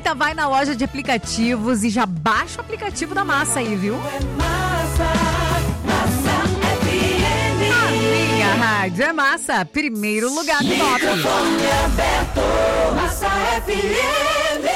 Aproveita, vai na loja de aplicativos e já baixa o aplicativo da Massa aí, viu? A minha rádio é Massa, primeiro lugar do top. Massa FM.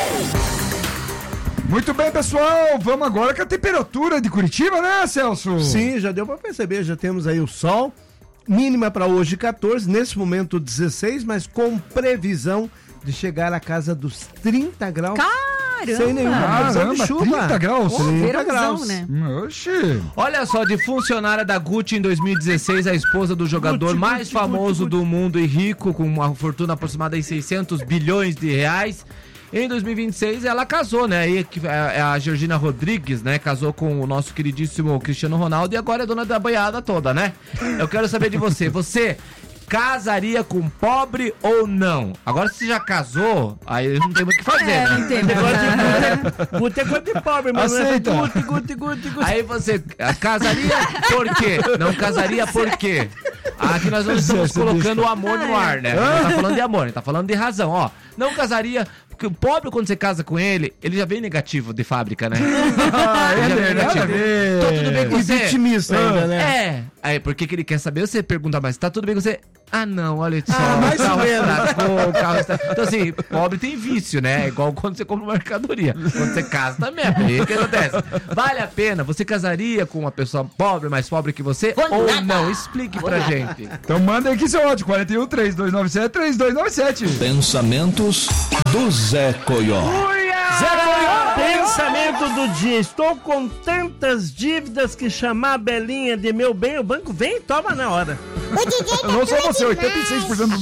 Muito bem, pessoal, vamos agora com a temperatura de Curitiba, né, Celso? Sim, já deu pra perceber, já temos aí o sol, mínima para hoje 14, nesse momento 16, mas com previsão de chegar à casa dos 30 graus. Caramba! Sem nenhuma previsão de chuva. 30 graus? 30 graus, né? Oxi. Olha só, de funcionária da Gucci em 2016, a esposa do jogador mais famoso do mundo e rico, com uma fortuna aproximada em 600 bilhões de reais. Em 2026 ela casou, né? Aí a Georgina Rodrigues, né? Casou com o nosso queridíssimo Cristiano Ronaldo e agora é dona da banhada toda, né? Eu quero saber de você. Você casaria com pobre ou não? Agora se já casou, aí não tem muito o que fazer, né? Não tem muito. Guti é coisa de pobre, mas Aceita. não é guti. Aí você casaria por quê? Não casaria por quê? Aqui nós não estamos colocando o amor no ar, né? A gente tá falando de amor, a gente tá falando de razão, ó. Não casaria, porque o pobre, quando você casa com ele, ele já vem negativo de fábrica, né? Ele já vem negativo. Tô tudo bem com E você? vitimista ainda, né? É. Aí, porque que ele quer saber? Você pergunta, mas tá tudo bem com você? Ah, não, olha só. mais o carro ou menos. estragou, o carro estragou. Então, assim, pobre tem vício, né? É igual quando você compra uma mercadoria. Quando você casa também. Aí o que acontece? Vale a pena? Você casaria com uma pessoa pobre, mais pobre que você? Ou não? Explique pra gente. Então manda aí que seu ódio, 41 3297 3297. Pensamentos do Zé Coió. Zé Coió, pensamento do dia. Estou com tantas dívidas que chamar a Belinha de meu bem, o banco vem e toma na hora. Não só você, 86% do